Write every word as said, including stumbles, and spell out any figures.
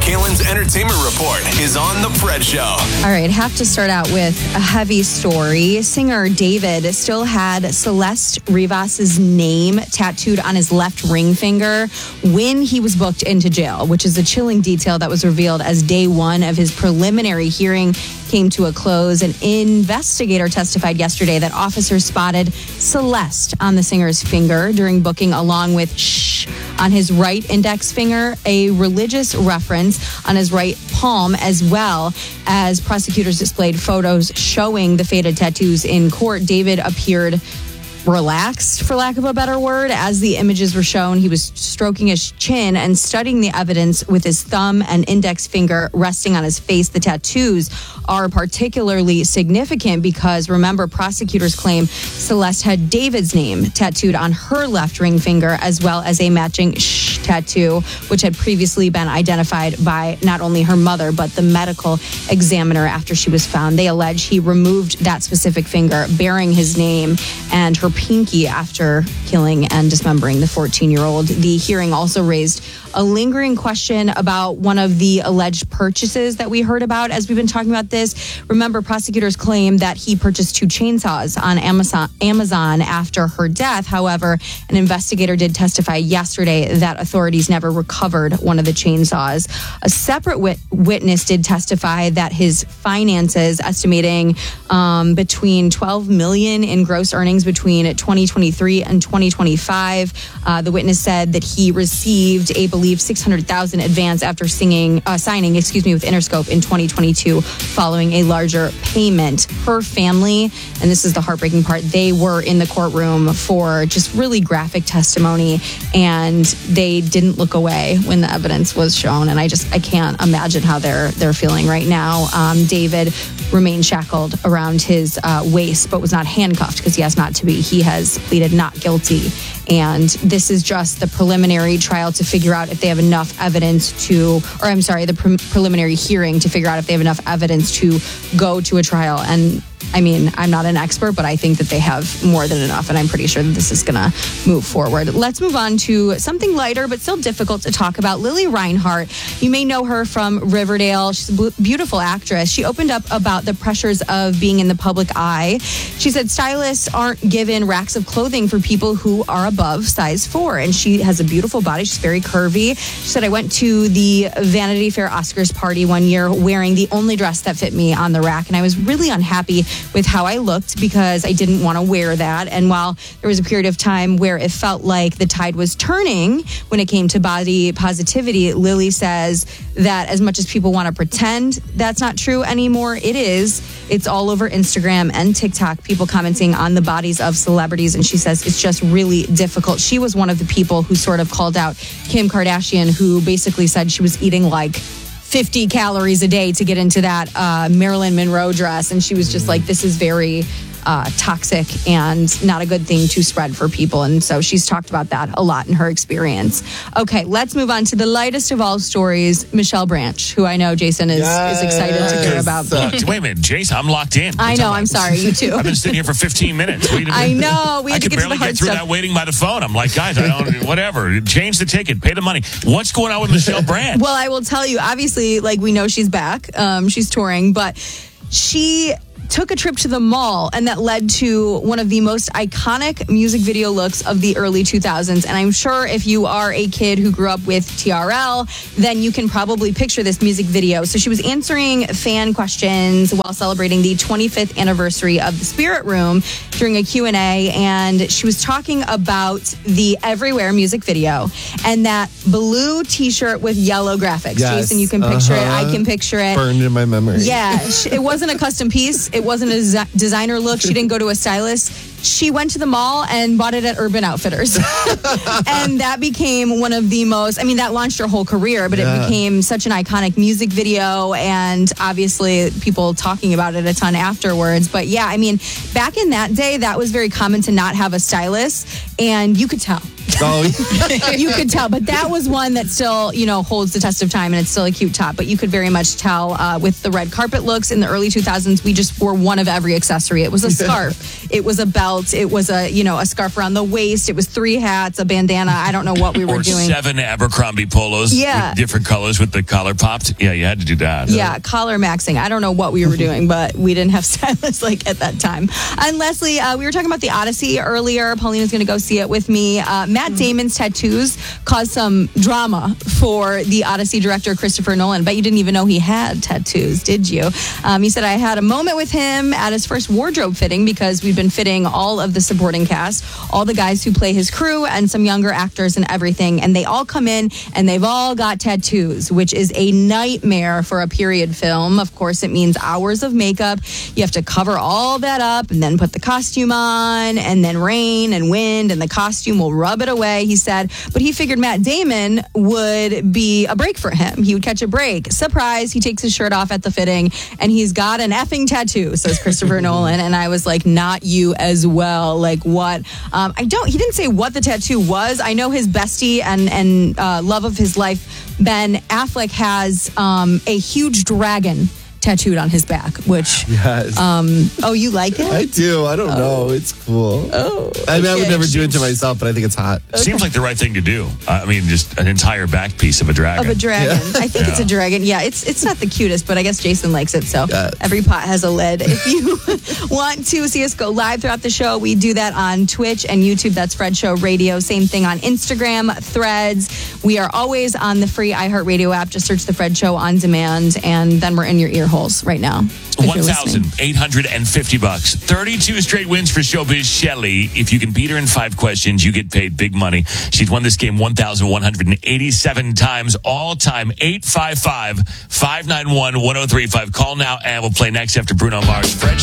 Kalen's Entertainment Report is on The Pred Show. All right, have to start out with a heavy story. Singer David still had Celeste Rivas's name tattooed on his left ring finger when he was booked into jail, which is a chilling detail that was revealed as day one of his preliminary hearing came to a close. An investigator testified yesterday that officers spotted Celeste on the singer's finger during booking, along with shh on his right index finger, a religious reference on his right palm, as well as prosecutors displayed photos showing the faded tattoos in court. David appeared relaxed, for lack of a better word. As the images were shown, he was stroking his chin and studying the evidence with his thumb and index finger resting on his face. The tattoos are particularly significant because, remember, prosecutors claim Celeste had David's name tattooed on her left ring finger, as well as a matching shh tattoo, which had previously been identified by not only her mother, but the medical examiner after she was found. They allege he removed that specific finger bearing his name and her pinky after killing and dismembering the fourteen-year-old. The hearing also raised a lingering question about one of the alleged purchases that we heard about as we've been talking about this. Remember, prosecutors claim that he purchased two chainsaws on Amazon, Amazon after her death. However, an investigator did testify yesterday that authorities never recovered one of the chainsaws. A separate wit- witness did testify that his finances, estimating um, between twelve million dollars in gross earnings between twenty twenty-three and twenty twenty-five. Uh, the witness said that he received a believed six hundred thousand dollars advance after singing, uh, signing, excuse me, with Interscope in twenty twenty-two, following a larger payment. Her family, and this is the heartbreaking part, they were in the courtroom for just really graphic testimony, and they didn't look away when the evidence was shown. And I just, I can't imagine how they're they're feeling right now. Um, David remained shackled around his uh, waist, but was not handcuffed because he has not to be. He has pleaded not guilty. And this is just the preliminary trial to figure out if they have enough evidence to, or I'm sorry, the pre- preliminary hearing to figure out if they have enough evidence to go to a trial. And I mean, I'm not an expert, but I think that they have more than enough, and I'm pretty sure that this is going to move forward. Let's move on to something lighter, but still difficult to talk about. Lily Reinhart, you may know her from Riverdale. She's a beautiful actress. She opened up about the pressures of being in the public eye. She said stylists aren't given racks of clothing for people who are above size four, and she has a beautiful body. She's very curvy. She said, I went to the Vanity Fair Oscars party one year wearing the only dress that fit me on the rack, and I was really unhappy with how I looked because I didn't want to wear that. And while there was a period of time where it felt like the tide was turning when it came to body positivity, Lily says that as much as people want to pretend that's not true anymore, it is. It's all over Instagram and TikTok, people commenting on the bodies of celebrities. And she says it's just really difficult. She was one of the people who sort of called out Kim Kardashian, who basically said she was eating like fifty calories a day to get into that uh, Marilyn Monroe dress. And she was just like, this is very uh, toxic and not a good thing to spread for people. And so she's talked about that a lot in her experience. Okay, let's move on to the lightest of all stories, Michelle Branch, who I know Jason is, yes. is excited to hear about. Uh, wait a minute, Jason, I'm locked in. I know, I'm sorry, you too. I've been sitting here for fifteen minutes. Wait a minute. I know. We I had to could get barely to the hard get through stuff. that waiting by the phone. I'm like, guys, I don't, whatever. Change the ticket, pay the money. What's going on with Michelle Branch? Well, I will tell you, obviously, like we know she's back. Um, she's touring, but she took a trip to the mall, and that led to one of the most iconic music video looks of the early two thousands. And I'm sure if you are a kid who grew up with T R L, then you can probably picture this music video. So she was answering fan questions while celebrating the twenty-fifth anniversary of the Spirit Room during a Q and A, and she was talking about the Everywhere music video and that blue t-shirt with yellow graphics. Yes. Jason, you can picture uh-huh. it. I can picture it. Burned in my memory. Yeah, it wasn't a custom piece. It wasn't a des- designer look. She didn't go to a stylist. She went to the mall and bought it at Urban Outfitters. And that became one of the most, I mean, that launched her whole career, but yeah. It became such an iconic music video, and obviously people talking about it a ton afterwards. But yeah, I mean, back in that day, that was very common to not have a stylist, and you could tell. Oh, You could tell, but that was one that still, you know, holds the test of time, and it's still a cute top. But you could very much tell uh, with the red carpet looks in the early two thousands, we just wore one of every accessory. It was a scarf, it was a belt, it was a, you know, a scarf around the waist, it was three hats, a bandana. I don't know what we were or doing. seven Abercrombie polos, Yeah. with different colors with the collar popped. Yeah, you had to do that. Yeah, collar maxing. I don't know what we were doing, but we didn't have stylists like at that time. And Leslie, uh, we were talking about the Odyssey earlier. Paulina's going to go see it with me. Uh, Matt Damon's tattoos caused some drama for the Odyssey director, Christopher Nolan. Bet you didn't even know he had tattoos, did you? Um, he said, I had a moment with him at his first wardrobe fitting because we've been fitting all of the supporting cast, all the guys who play his crew and some younger actors and everything. And they all come in and they've all got tattoos, which is a nightmare for a period film. Of course, it means hours of makeup. You have to cover all that up and then put the costume on, and then rain and wind and the costume will rub it away, he said. But he figured Matt Damon would be a break for him. He would catch a break. Surprise, he takes his shirt off at the fitting and he's got an effing tattoo, says Christopher Nolan. And I was like, not you as well. Like what? Um, I don't, he didn't say what the tattoo was. I know his bestie and, and uh, love of his life, Ben Affleck, has um, a huge dragon tattooed on his back, which, yes. um, oh, you like it? I do. I don't oh. know. It's cool. Oh, I mean, I would okay. never do it to myself, but I think it's hot. Okay. Seems like the right thing to do. I mean, just an entire back piece of a dragon. Of a dragon. Yeah. I think yeah. it's a dragon. Yeah, it's it's not the cutest, but I guess Jason likes it. So yeah. every pot has a lid. If you want to see us go live throughout the show, we do that on Twitch and YouTube. That's Fred Show Radio. Same thing on Instagram, Threads. We are always on the free iHeartRadio app. Just search the Fred Show on demand, and then we're in your ear holes right now. one thousand eight hundred fifty bucks. thirty-two straight wins for Showbiz Shelley. If you can beat her in five questions, you get paid big money. She's won this game one thousand one hundred eighty-seven times all time. eight five five, five nine one, one oh three five. Call now and we'll play next after Bruno Mars. Fred